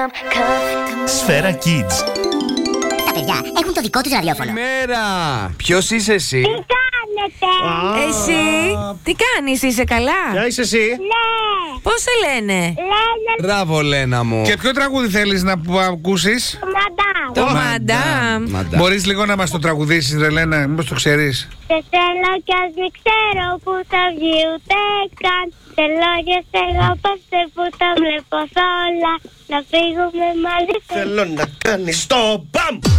Σφαίρα Kids. Τα παιδιά έχουν το δικό τους ραδιόφωνο. Καλημέρα! Ποιος είσαι εσύ? Τι κάνετε? Εσύ, τι κάνεις, είσαι καλά? Ποια είσαι εσύ? Ναι. Πώς σε λένε? Λένε Μπράβο, Λένα μου. Και ποιο τραγούδι θέλεις να ακούσεις? μαντάμ. Το Μαντάμ. Μπορείς λίγο να μας το τραγουδήσεις, ρε Λένα, μήπως το ξέρεις? Σε θέλω κι ας μην ξέρω που θα βγει ούτε καν. Θέλω και σε αγαπάστε που τα βλέπω σ' όλα. Να φύγουμε μαζί. Θέλω να κάνεις το μπαμ.